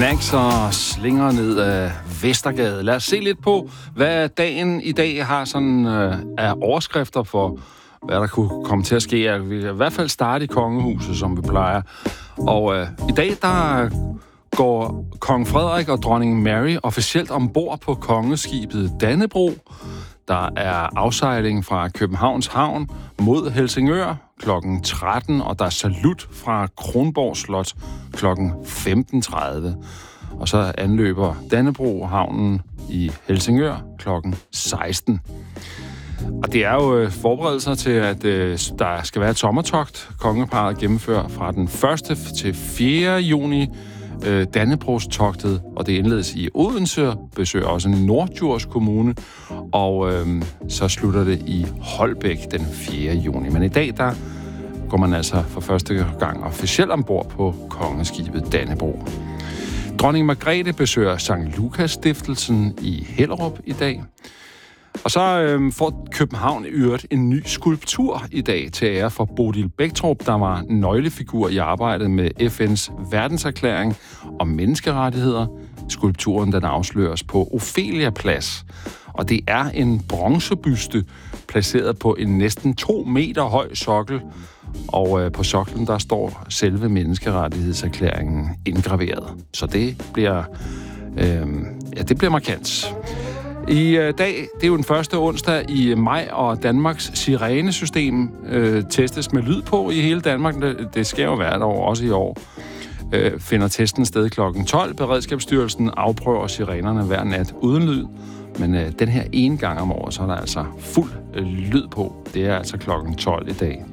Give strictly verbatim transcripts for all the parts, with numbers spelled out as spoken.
Snacks og slinger ned af Vestergade. Lad os se lidt på, hvad dagen i dag har sådan øh, af overskrifter for, hvad der kunne komme til at ske. Vi kan i hvert fald starte i kongehuset, som vi plejer. Og øh, i dag, der går kong Frederik og dronning Mary officielt ombord på kongeskibet Dannebrog. Der er afsejling fra Københavns Havn mod Helsingør klokken tretten, og der er salut fra Kronborg Slot klokken femten tredive. Og så anløber Dannebrog havnen i Helsingør klokken seksten. Og det er jo forberedelser til, at øh, der skal være et sommertogt. Kongeparret gennemfører fra den første til fjerde juni øh, Dannebrogstogtet, og det indledes i Odense, besøger også Norddjurs Kommune, og øh, så slutter det i Holbæk den fjerde juni. Men i dag, der går man altså for første gang officielt ombord på kongeskibet Dannebrog. Dronning Margrethe besøger Sankt Lukas Stiftelsen i Hellerup i dag. Og så øh, får København i øvrigt en ny skulptur i dag til ære for Bodil Bæktrup, der var nøglefigur i arbejdet med F N's verdenserklæring om menneskerettigheder. Skulpturen den afsløres på Ophelia Plads, og det er en bronzebyste placeret på en næsten to meter høj sokkel. Og øh, på soklen, der står selve menneskerettighedserklæringen indgraveret. Så det bliver, øh, ja, det bliver markant. I øh, dag, det er jo den første onsdag i maj, og Danmarks sirenesystem øh, testes med lyd på i hele Danmark. Det, det sker jo hvert år, også i år. Øh, finder testen sted klokken tolv. Beredskabsstyrelsen afprøver sirenerne hver nat uden lyd. Men øh, den her ene gang om året, så er der altså fuld øh, lyd på. Det er altså klokken tolv i dag.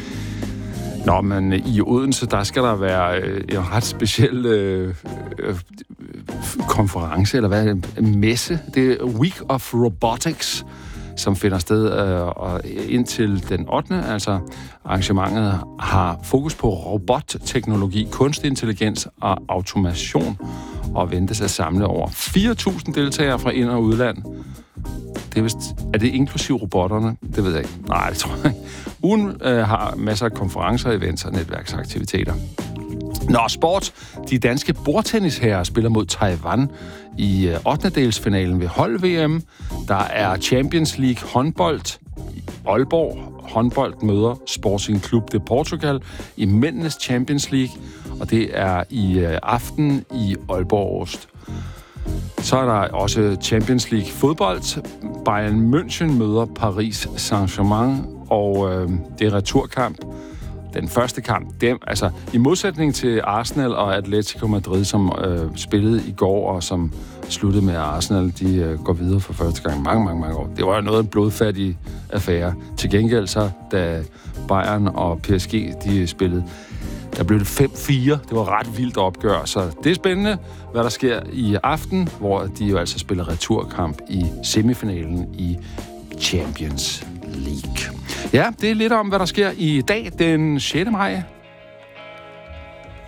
Nå, men i Odense, der skal der være øh, en ret speciel øh, øh, konference, eller hvad, en messe. Det er Week of Robotics, som finder sted øh, og indtil den ottende Altså, arrangementet har fokus på robotteknologi, kunstig intelligens og automation, og ventes at samle over fire tusind deltagere fra ind- og udland. Det er, vist, er det inklusiv robotterne? Det ved jeg ikke. Nej, det tror jeg ikke. Ugen øh, har masser af konferencer, events og netværksaktiviteter. Nå, sport. De danske bordtennisherrer spiller mod Taiwan i øh, ottendedelsfinalen ved hold-V M. Der er Champions League håndbold. Aalborg håndbold møder Sporting Club de Portugal i mændenes Champions League, og det er i øh, aften i Aalborg Ost. Så er der også Champions League fodbold. Bayern München møder Paris Saint-Germain, og øh, det er returkamp. Den første kamp, dem, altså i modsætning til Arsenal og Atletico Madrid, som øh, spillede i går, og som sluttede med, at Arsenal de, øh, går videre for første gang mange, mange, mange år. Det var jo noget af en blodfattig affære. Til gengæld så, da Bayern og P S G de spillede, der blev det fem fire. Det var ret vildt opgør, så det er spændende, hvad der sker i aften, hvor de jo altså spiller returkamp i semifinalen i Champions League. Ja, det er lidt om, hvad der sker i dag, den sjette maj.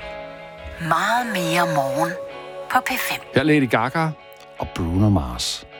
Meget mere morgen på P fem. Her er Lady Gaga og Bruno Mars.